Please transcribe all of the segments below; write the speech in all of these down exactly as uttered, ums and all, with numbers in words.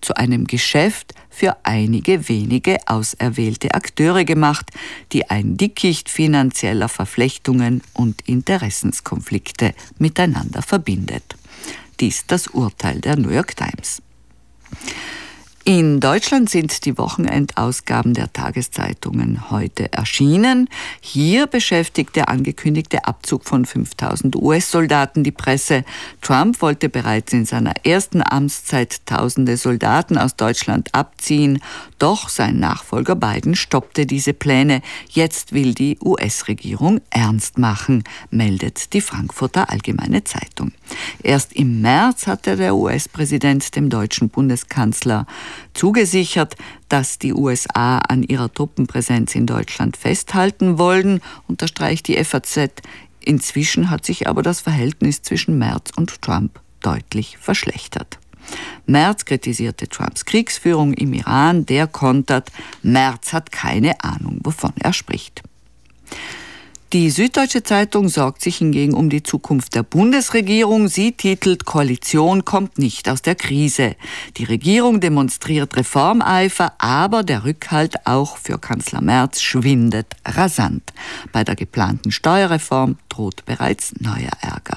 zu einem Geschäft für einige wenige auserwählte Akteure gemacht, die ein Dickicht finanzieller Verflechtungen und Interessenskonflikte miteinander verbindet. Dies das Urteil der New York Times. In Deutschland sind die Wochenendausgaben der Tageszeitungen heute erschienen. Hier beschäftigt der angekündigte Abzug von fünftausend U S-Soldaten die Presse. Trump wollte bereits in seiner ersten Amtszeit tausende Soldaten aus Deutschland abziehen. Doch sein Nachfolger Biden stoppte diese Pläne. Jetzt will die U S-Regierung ernst machen, meldet die Frankfurter Allgemeine Zeitung. Erst im März hatte der U S-Präsident dem deutschen Bundeskanzler zugesichert, dass die U S A an ihrer Truppenpräsenz in Deutschland festhalten wollen, unterstreicht die F A Z. Inzwischen hat sich aber das Verhältnis zwischen Merz und Trump deutlich verschlechtert. Merz kritisierte Trumps Kriegsführung im Iran, der kontert, Merz hat keine Ahnung, wovon er spricht. Die Süddeutsche Zeitung sorgt sich hingegen um die Zukunft der Bundesregierung. Sie titelt, Koalition kommt nicht aus der Krise. Die Regierung demonstriert Reformeifer, aber der Rückhalt auch für Kanzler Merz schwindet rasant. Bei der geplanten Steuerreform droht bereits neuer Ärger.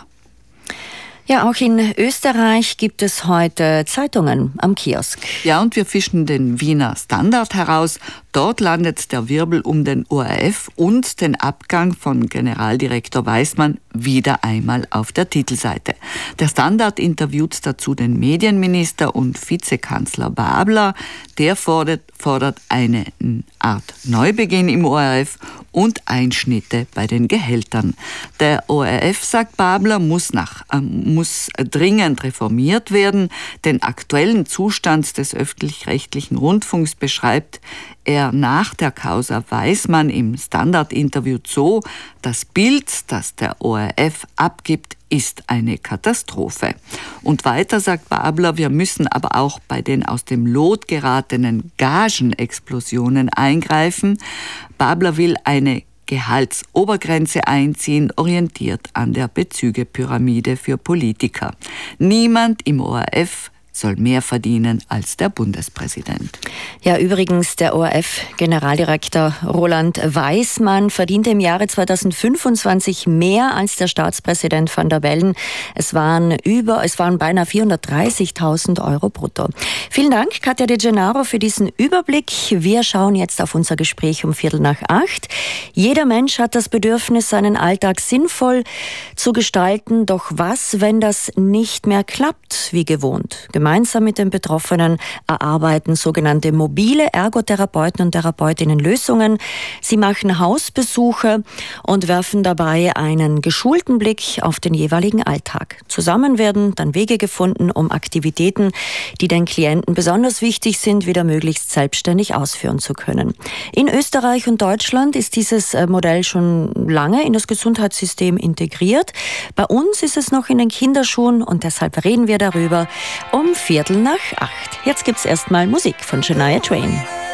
Ja, auch in Österreich gibt es heute Zeitungen am Kiosk. Ja, und wir fischen den Wiener Standard heraus. Dort landet der Wirbel um den O R F und den Abgang von Generaldirektor Weismann wieder einmal auf der Titelseite. Der Standard interviewt dazu den Medienminister und Vizekanzler Babler. Der fordert, fordert eine Art Neubeginn im O R F und Einschnitte bei den Gehältern. Der O R F, sagt Babler, muss, nach, äh, muss dringend reformiert werden. Den aktuellen Zustand des öffentlich-rechtlichen Rundfunks beschreibt er nach der Causa Weismann im Standard-Interview so, das Bild, das der O R F abgibt, ist eine Katastrophe. Und weiter sagt Babler, wir müssen aber auch bei den aus dem Lot geratenen Gagenexplosionen eingreifen. Babler will eine Gehaltsobergrenze einziehen, orientiert an der Bezügepyramide für Politiker. Niemand im O R F soll mehr verdienen als der Bundespräsident. Ja, übrigens, der O R F-Generaldirektor Roland Weismann verdiente im Jahre zweitausendfünfundzwanzig mehr als der Staatspräsident van der Bellen. Es waren über, es waren beinahe vierhundertdreißigtausend Euro brutto. Vielen Dank, Katja De Gennaro, für diesen Überblick. Wir schauen jetzt auf unser Gespräch um Viertel nach acht. Jeder Mensch hat das Bedürfnis, seinen Alltag sinnvoll zu gestalten. Doch was, wenn das nicht mehr klappt wie gewohnt? Gemeinsam mit den Betroffenen erarbeiten sogenannte mobile Ergotherapeuten und Therapeutinnen Lösungen. Sie machen Hausbesuche und werfen dabei einen geschulten Blick auf den jeweiligen Alltag. Zusammen werden dann Wege gefunden, um Aktivitäten, die den Klienten besonders wichtig sind, wieder möglichst selbstständig ausführen zu können. In Österreich und Deutschland ist dieses Modell schon lange in das Gesundheitssystem integriert. Bei uns ist es noch in den Kinderschuhen und deshalb reden wir darüber um Viertel nach acht. Jetzt gibt's erstmal Musik von Shania Twain.